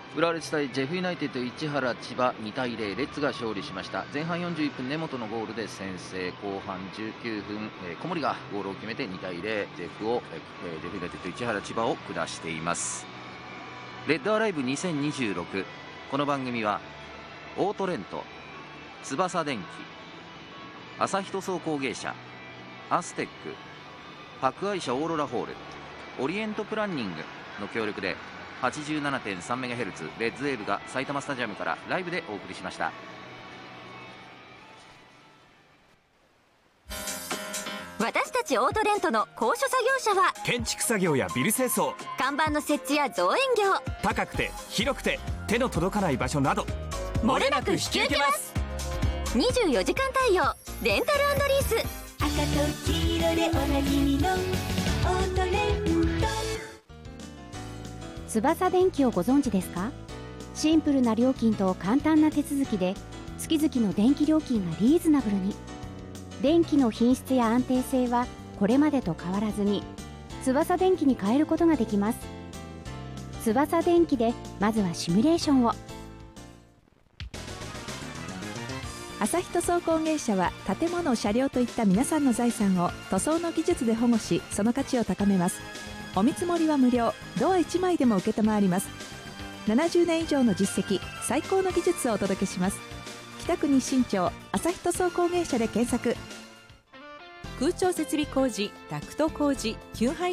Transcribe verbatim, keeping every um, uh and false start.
浦和レッズ対ジェフユナイテッド市原千葉にたいゼロ、レッズが勝利しました。前半よんじゅういっぷん根本のゴールで先制、後半じゅうきゅうふん、えー、小森がゴールを決めてにたいゼロ、ジェフを、えー、ジェフユナイテッド市原千葉を下しています。レッドアライブにせんにじゅうろく、この番組はオートレント、翼電機、朝日塗装工芸社、アステック、博愛社オーロラホール、オリエントプランニングの協力で はちじゅうななてんさんメガヘルツ レッズウェーブが埼玉スタジアムからライブでお送りしました。 私たちオートレントの高所作業車は建築作業やビル清掃、 看板の設置や造園業、 高くて広くて手の届かない場所など漏れなく引き受けます。にじゅうよじかん対応レンタル&リース、 赤と黄色でおなじみのオートレント。 翼電機をご存知ですか？シンプルな料金と簡単な手続きで月々の電気料金がリーズナブルに。電気の品質や安定性はこれまでと変わらずに翼電機に変えることができます。翼電機でまずはシミュレーションを。 朝日塗装工芸社は建物、車両といった皆さんの財産を塗装の技術で保護し、その価値を高めます。お見積もりは無料、ドアいちまいでも受けたまわります。ななじゅうねん以上の実績、最高の技術をお届けします。北区日新町朝日塗装工芸社で検索。 空調設備工事、ダクト工事、給排